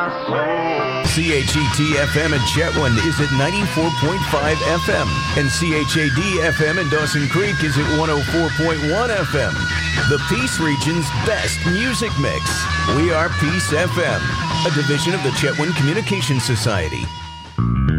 CHET-FM at Chetwynd is at 94.5 FM, and CHAD-FM in Dawson Creek is at 104.1 FM. The Peace Region's best music mix. We are Peace FM, a division of the Chetwynd Communications Society.